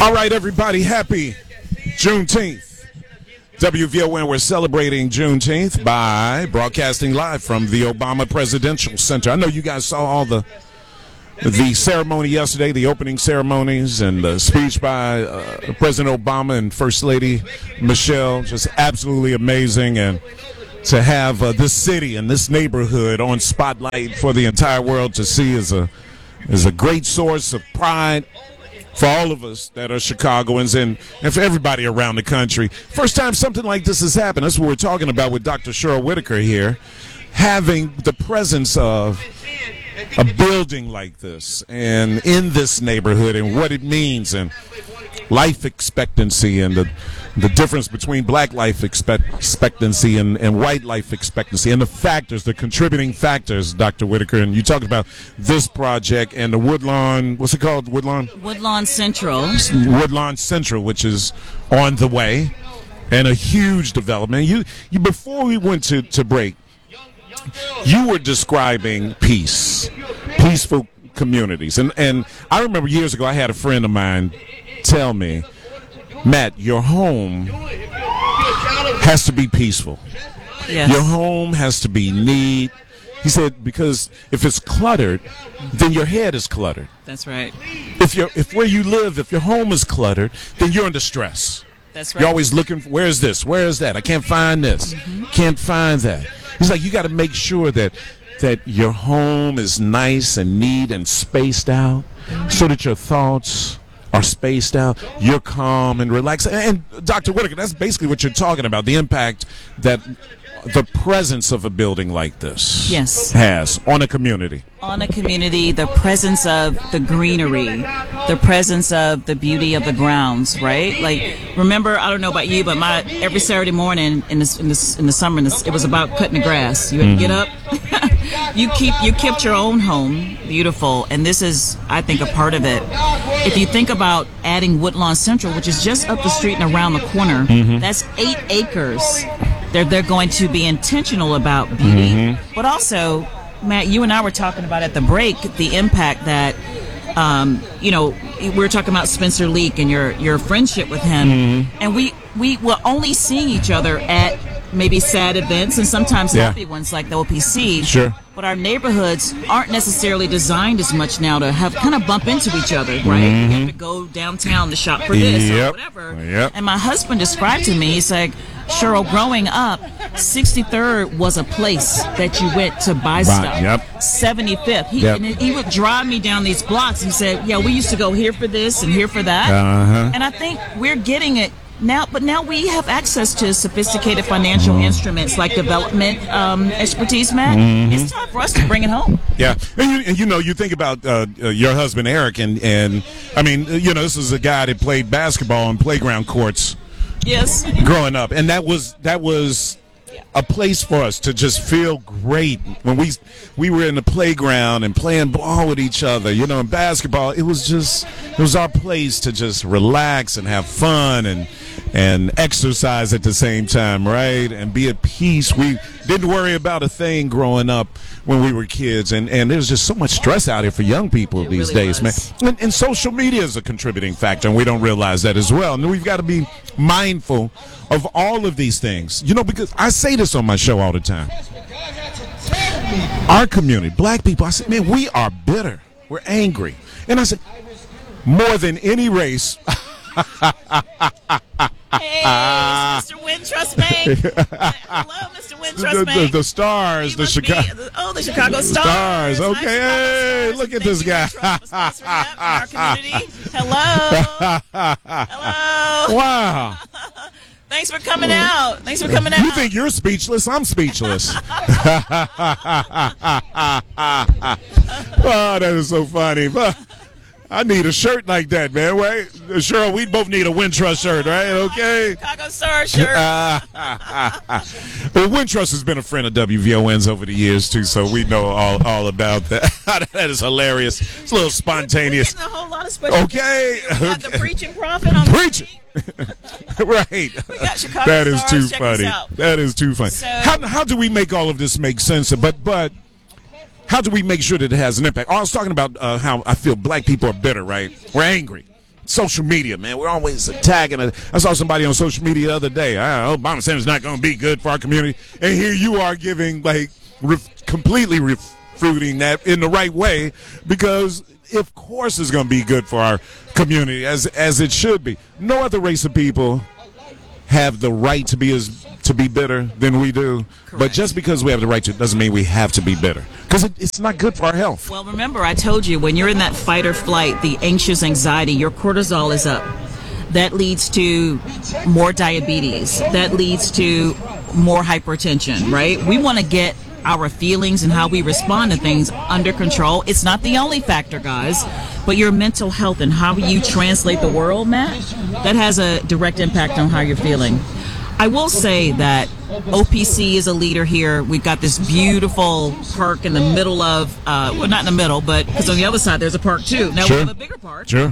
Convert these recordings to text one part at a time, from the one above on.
All right, everybody, happy Juneteenth. WVON, we're celebrating Juneteenth by broadcasting live from the Obama Presidential Center. I know you guys saw all the ceremony yesterday, the opening ceremonies and the speech by President Obama and First Lady Michelle. Just absolutely amazing. And to have this city and this neighborhood on spotlight for the entire world to see is a great source of pride for all of us that are Chicagoans and for everybody around the country. First time something like this has happened. That's what we're talking about with Dr. Cheryl Whitaker here, having the presence of a building like this and in this neighborhood and what it means and life expectancy and the difference between black life expectancy and white life expectancy and the factors, the contributing factors, Dr. Whitaker. And you talked about this project and the Woodlawn, what's it called, Woodlawn? Woodlawn Central. Woodlawn Central, which is on the way, and a huge development. You before we went to break, you were describing peaceful communities. And I remember years ago I had a friend of mine tell me, Matt, your home has to be peaceful. Yes. Your home has to be neat. He said, because if it's cluttered, then your head is cluttered. That's right. If where you live, if your home is cluttered, then you're under stress. That's right. You're always looking for, where is this? Where is that? I can't find this. Can't find that. He's like, you got to make sure that your home is nice and neat and spaced out so that your thoughts are spaced out, you're calm and relaxed. And Dr. Whitaker, that's basically what you're talking about, the impact that the presence of a building like this has on a community. On a community, the presence of the greenery, the presence of the beauty of the grounds, right? Like, remember, I don't know about you, but every Saturday morning in the summer, it was about cutting the grass. You had to get up. You kept your own home beautiful, and this is, I think, a part of it. If you think about adding Woodlawn Central, which is just up the street and around the corner, that's 8 acres. They're going to be intentional about beauty, but also, Matt, you and I were talking about at the break the impact that, we were talking about Spencer Leak and your friendship with him, and we were only seeing each other at maybe sad events and sometimes happy ones like the OPC. Sure. But our neighborhoods aren't necessarily designed as much now to have kind of bump into each other, right? You have to go downtown to shop for this or whatever. Yep. And my husband described to me, he's like, Cheryl, growing up, 63rd was a place that you went to buy stuff. 75th. He would drive me down these blocks and said, we used to go here for this and here for that. And I think we're getting it now, but now we have access to sophisticated financial instruments like development expertise, Matt. It's time for us to bring it home. Yeah, and you think about your husband Eric, and I mean, this is a guy that played basketball on playground courts. Yes. Growing up, and that was a place for us to just feel great when we were in the playground and playing ball with each other, in basketball. It was our place to just relax and have fun and exercise at the same time, right? And be at peace. We didn't worry about a thing growing up when we were kids, and there's just so much stress out here for young people these days, man. And social media is a contributing factor, and we don't realize that as well. And we've got to be mindful of all of these things, because I say this on my show all the time. Our community, black people, I say, man, we are bitter. We're angry. And I said, more than any race. Hey, Mr. Wintrust Bank. Hello, Mr. Wintrust Bank. The Stars, the Chicago. The Chicago Stars. Okay, hey, look at this guy. Our community. Hello. Hello. Wow. Thanks for coming out. You think you're speechless? I'm speechless. Oh, that is so funny. I need a shirt like that, man. Right? Cheryl, we both need a Wintrust shirt, right? Okay. Chicago Star shirt. Well, Wintrust has been a friend of WVON's over the years, too, so we know all about that. That is hilarious. It's a little spontaneous. We're getting a whole lot of special. Okay. We got the Preaching Prophet on Preaching. Right. We got Chicago That is Stars. too funny. That is too funny. So, how do we make all of this make sense? But how do we make sure that it has an impact? I was talking about how I feel black people are bitter, right? We're angry. social media, man. We're always attacking it. I saw somebody on social media the other day. Obama Center's not going to be good for our community. And here you are giving, like, completely refuting that in the right way, because of course it's going to be good for our community, as it should be. No other race of people have the right to be bitter than we do. Correct. But just because we have the right to doesn't mean we have to be bitter, because it's not good for our health. Well, remember, I told you, when you're in that fight or flight, the anxious anxiety, your cortisol is up. That leads to more diabetes. That leads to more hypertension, right? We want to get our feelings and how we respond to things under control. It's not the only factor, guys, but your mental health and how you translate the world, Matt, that has a direct impact on how you're feeling. I will say that OPC is a leader here. We've got this beautiful park in the middle of, well, not in the middle, but because on the other side there's a park too. Now we have a bigger park. Sure.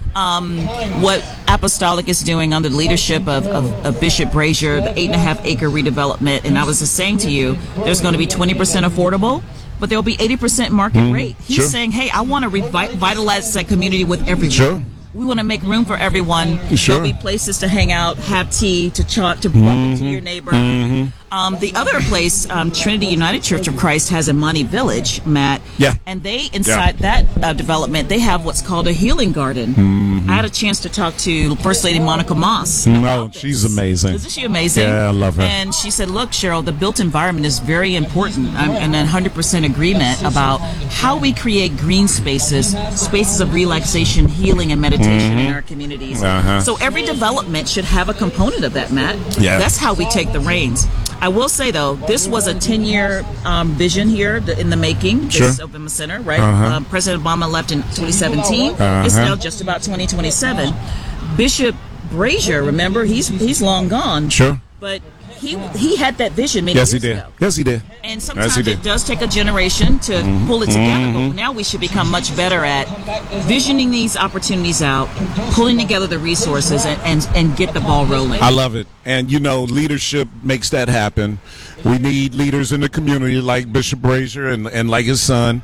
What Apostolic is doing under the leadership of Bishop Brazier, the 8.5 acre redevelopment, and I was just saying to you, there's going to be 20% affordable, but there'll be 80% market rate. He's saying, hey, I want to revitalize that community with everyone. Sure. We want to make room for everyone. Sure. There'll be places to hang out, have tea, to talk, to bump into your neighbor. The other place, Trinity United Church of Christ, has Imani Village, Matt. Yeah. And they, inside that development, they have what's called a healing garden. I had a chance to talk to First Lady Monica Moss. Oh, she's amazing. Isn't she amazing? Yeah, I love her. And she said, look, Cheryl, the built environment is very important. I'm in 100% agreement about how we create green spaces, spaces of relaxation, healing, and meditation in our communities. So every development should have a component of that, Matt. Yeah. That's how we take the reins. I will say, though, this was a 10-year vision here in the making, this Obama Center, right? President Obama left in 2017. It's now just about 2027. Bishop Brazier, remember, he's long gone. Sure. But he had that vision many years ago. Yes, he did. And sometimes it does take a generation to pull it together, but now we should become much better at visioning these opportunities out, pulling together the resources, and get the ball rolling. I love it. And, leadership makes that happen. We need leaders in the community like Bishop Brazier and like his son,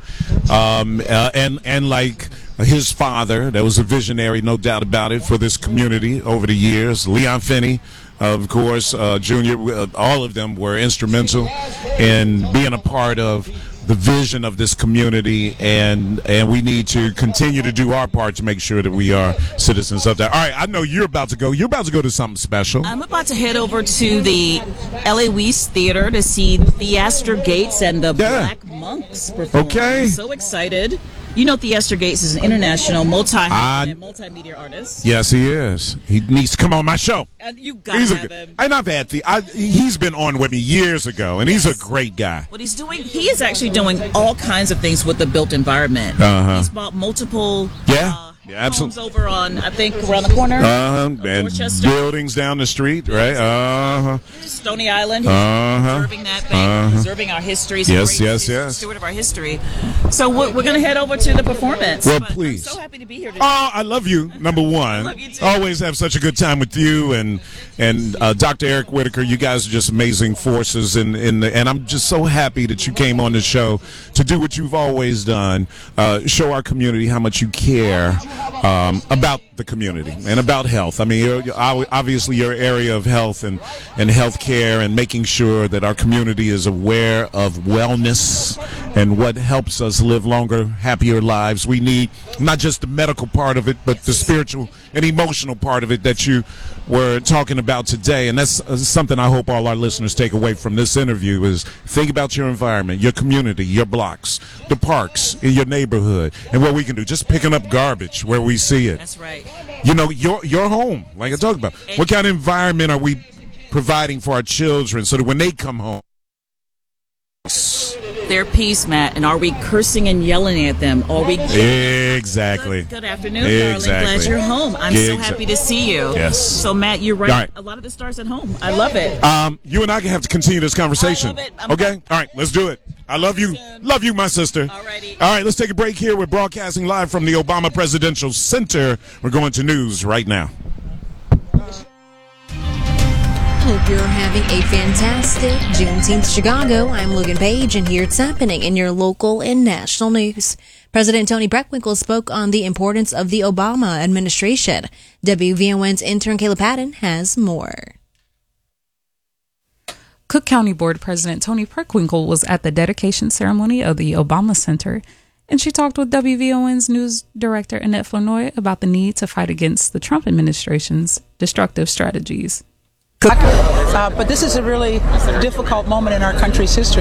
and like his father. That was a visionary, no doubt about it, for this community over the years. Leon Finney, of course, Junior, all of them were instrumental in being a part of the vision of this community, and we need to continue to do our part to make sure that we are citizens of that. All right, I know you're about to go. You're about to go to something special. I'm about to head over to the L.A. Weiss Theater to see Theaster Gates and the Black Monks perform. Okay. I'm so excited. You know, Theaster Gates is an international multimedia artist. Yes, he is. He needs to come on my show. You got to have him. I've had he's been on with me years ago, and he's a great guy. What he's doing, he is actually doing all kinds of things with the built environment. He's bought multiple homes over on, I think, around the corner. And buildings down the street, right? Stony Island. Preserving that bank, preserving our history. Yes. Steward of our history. So we're going to head over to the performance. Well, please. I'm so happy to be here today. Oh, I love you, number one. I love you too. Always have such a good time with you and Dr. Eric Whitaker. You guys are just amazing forces, and I'm just so happy that you came on the show to do what you've always done, show our community how much you care about the community and about health. I mean, obviously your area of health and health care, and making sure that our community is aware of wellness and what helps us live longer, happier lives. We need not just the medical part of it, but the spiritual and emotional part of it that you were talking about today. And that's something I hope all our listeners take away from this interview is think about your environment, your community, your blocks, the parks in your neighborhood, and what we can do. Just picking up garbage where we see it. That's right. Your home, like I talked about. What kind of environment are we providing for our children so that when they come home, their peace, Matt, and are we cursing and yelling at them? Are we exactly? Good afternoon, darling. Glad you're home. I'm so happy to see you. Yes. So, Matt, you're right. A lot of it starts at home. I love it. You and I can have to continue this conversation. I love it. Okay. All right. Let's do it. I love you. Love you, my sister. Alrighty. All right. Let's take a break here. We're broadcasting live from the Obama Presidential Center. We're going to news right now. hope you're having a fantastic Juneteenth, Chicago. I'm Logan Page, and here it's happening in your local and national news. President Tony Preckwinkle spoke on the importance of the Obama administration. WVON's intern Kayla Patton has more. Cook County Board President Tony Preckwinkle was at the dedication ceremony of the Obama Center, and she talked with WVON's news director Annette Flournoy about the need to fight against the Trump administration's destructive strategies. But this is a really difficult moment in our country's history.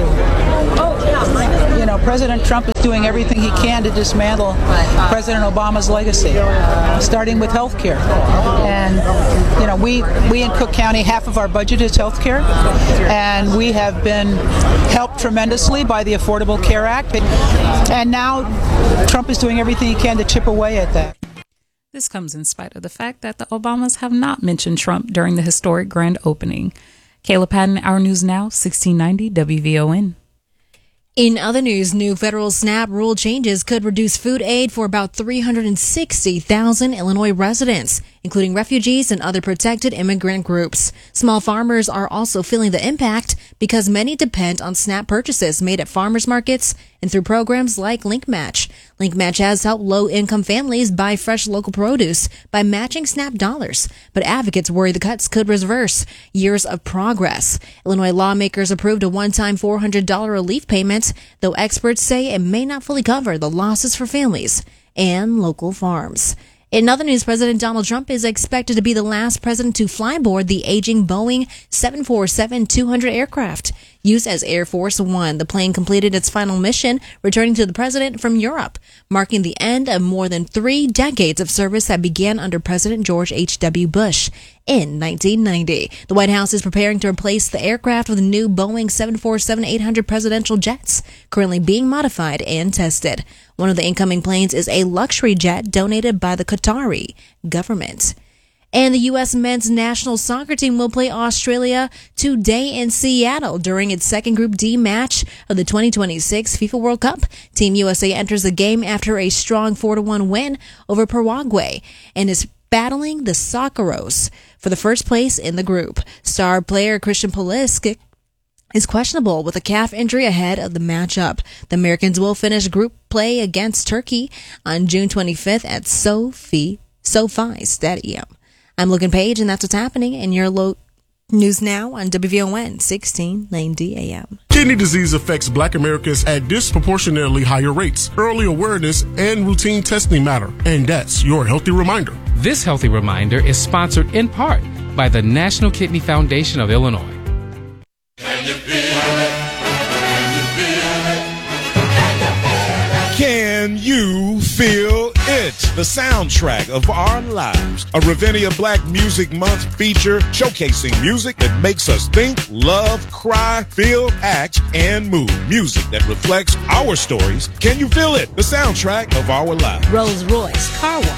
You know, President Trump is doing everything he can to dismantle President Obama's legacy, starting with health care. And, you know, we in Cook County, half of our budget is health care, and we have been helped tremendously by the Affordable Care Act. And now Trump is doing everything he can to chip away at that. This comes in spite of the fact that the Obamas have not mentioned Trump during the historic grand opening. Kayla Patton, Our News Now, 1690 WVON. In other news, new federal SNAP rule changes could reduce food aid for about 360,000 Illinois residents, including refugees and other protected immigrant groups. Small farmers are also feeling the impact because many depend on SNAP purchases made at farmers markets and through programs like LinkMatch. LinkMatch has helped low-income families buy fresh local produce by matching SNAP dollars, but advocates worry the cuts could reverse years of progress. Illinois lawmakers approved a one-time $400 relief payment, though experts say it may not fully cover the losses for families and local farms. In other news, President Donald Trump is expected to be the last president to fly aboard the aging Boeing 747-200 aircraft used as Air Force One. The plane completed its final mission, returning to the president from Europe, marking the end of more than 3 decades of service that began under President George H.W. Bush in 1990. The White House is preparing to replace the aircraft with new Boeing 747-800 presidential jets, currently being modified and tested. One of the incoming planes is a luxury jet donated by the Qatari government. And the U.S. men's national soccer team will play Australia today in Seattle during its second Group D match of the 2026 FIFA World Cup. Team USA enters the game after a strong 4-1 win over Paraguay and is battling the Socceroos for the first place in the group. Star player Christian Pulisic is questionable with a calf injury ahead of the matchup. The Americans will finish group play against Turkey on June 25th at SoFi Stadium. I'm Logan Page, and that's what's happening in your news now on WVON 1690 AM. Kidney disease affects Black Americans at disproportionately higher rates. Early awareness and routine testing matter, and that's your healthy reminder. This healthy reminder is sponsored in part by the National Kidney Foundation of Illinois. Can you feel it? The soundtrack of our lives. A Ravinia Black Music Month feature showcasing music that makes us think, love, cry, feel, act, and move. Music that reflects our stories. Can you feel it? The soundtrack of our lives. Rolls Royce Car Wash.